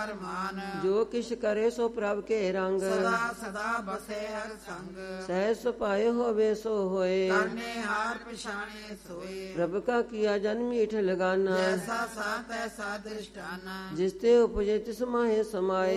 ਅਰਮਾਨ। ਜੋ ਕਿਛ ਕਰੇ ਸੋ ਪ੍ਰਭ ਕੇ ਰੰਗ, ਸਦਾ ਸਦਾ ਬਸੇ ਹਰ ਸੰਗ। ਸਹਿਜ ਸੁਭਾਏ ਹੋਵੇ ਸੋ ਹੋਏ, ਕਰਨੇ ਹਾਰ ਪਛਾਣੇ ਸੋਏ। ਪ੍ਰਭ ਕਾ ਕੀਆ ਜਨ ਮੀਠ ਲਗਾਨਾ, ਜੈਸਾ ਸਾ ਤੈਸਾ ਦ੍ਰਿਸ਼ਟਾਨਾ। ਜਿਸ ਤੇ ਉਪਜੇ ਤਿਸ ਮਾਹੇ ਸਮਾਏ।